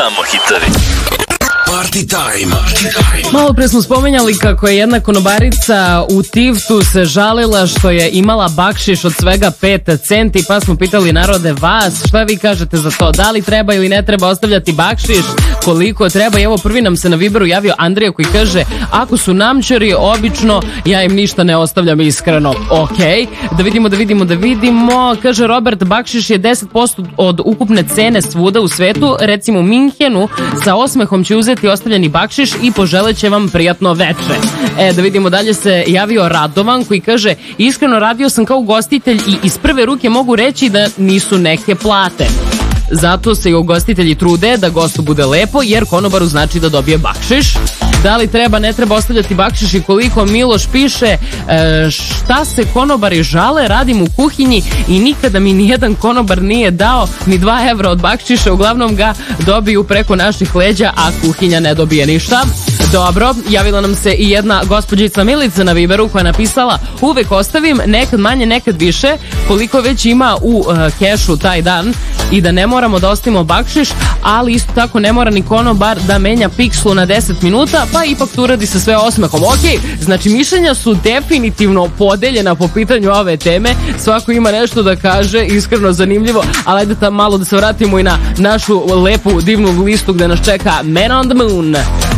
Samo hitovi. Party time. Malo pre smo spomenjali kako je jedna konobarica u Tivtu se žalila što je imala bakšiš od svega 5 centi, pa smo pitali narode vas, šta vi kažete za to? Da li treba ili ne treba ostavljati bakšiš? Koliko treba? I evo prvi nam se na Viberu javio Andrija koji kaže ako su namčari, obično ja im ništa ne ostavljam iskreno. Ok, da vidimo. Kaže Robert, bakšiš je 10% od ukupne cene svuda u svetu, recimo u Minhenu sa osmehom će uzeti ostavljeni bakšiš i poželit će vam prijatno veče. Da vidimo, dalje se javio Radovan koji kaže iskreno radio sam kao ugostitelj i iz prve ruke mogu reći da nisu neke plate. Zato se i ugostitelji trude da gostu bude lepo jer konobaru znači da dobije bakšiš. Da li treba, ne treba ostavljati bakšiš i koliko? Miloš piše šta se konobari žale, radim u kuhinji i nikada mi nijedan konobar nije dao ni 2 evra od bakšiša, uglavnom ga dobiju preko naših leđa, a kuhinja ne dobije ništa. Dobro, javila nam se i jedna gospođica Milica na Viberu koja je napisala uvek ostavim, nekad manje, nekad više, koliko već ima u kešu taj dan i da ne moramo da ostavimo bakšiš, ali isto tako ne mora ni konobar da menja pikslu na 10 minuta, pa ipak tu radi se sve osmehom. Ok, znači mišljenja su definitivno podeljena po pitanju ove teme, svako ima nešto da kaže, iskreno zanimljivo, ali ajde malo da se vratimo i na našu lepu divnu listu gde nas čeka Man on the Moon.